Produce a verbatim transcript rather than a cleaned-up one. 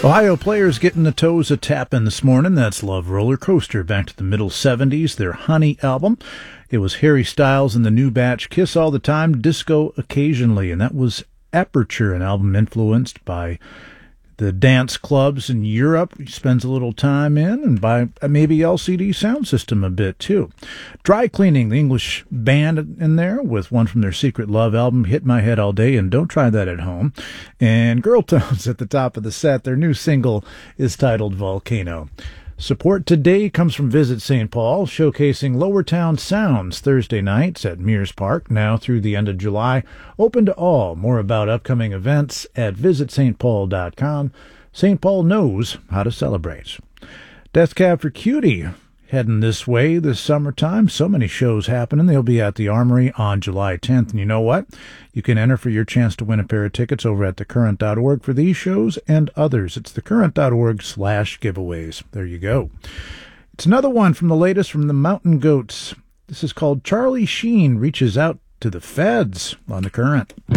Ohio players getting the toes a tapping this morning. That's Love Roller Coaster back to the middle seventies, their Honey album. It was Harry Styles and the new batch Kiss All the Time, Disco Occasionally, and that was Aperture, an album influenced by the dance clubs in Europe he spends a little time in, and by maybe L C D Sound System a bit too. Dry Cleaning, the English band in there, with one from their Secret Love album, Hit My Head All Day, and Don't Try That at Home. And Girl Tones at the top of the set. Their new single is titled Volcano. Support today comes from Visit Saint Paul, showcasing Lowertown Sounds Thursday nights at Mears Park, now through the end of July. Open to all. More about upcoming events at visit st paul dot com. Saint Paul knows how to celebrate. Death Cab for Cutie heading this way this summertime. So many shows happening. They'll be at the Armory on July tenth. And you know what? You can enter for your chance to win a pair of tickets over at the current dot org for these shows and others. It's the current dot org slash giveaways. There you go. It's another one from the latest from the Mountain Goats. This is called Charlie Sheen Reaches Out to the Feds on The Current.